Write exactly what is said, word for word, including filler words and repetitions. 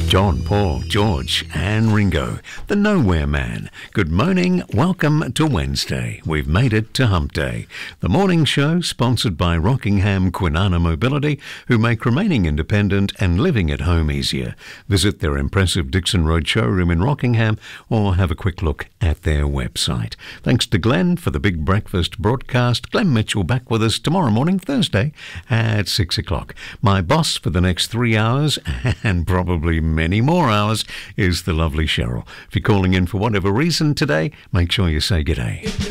John, Paul, George and Ringo, the Nowhere Man. Good morning, welcome to Wednesday. We've made it to Hump Day. The morning show sponsored by Rockingham Kwinana Mobility, who make remaining independent and living at home easier. Visit their impressive Dixon Road showroom in Rockingham or have a quick look at their website. Thanks to Glenn for the Big Breakfast broadcast. Glenn Mitchell back with us tomorrow morning, Thursday at six o'clock. My boss for the next three hours and probably many more hours is the lovely Cheryl. If you're calling in for whatever reason today, make sure you say g'day.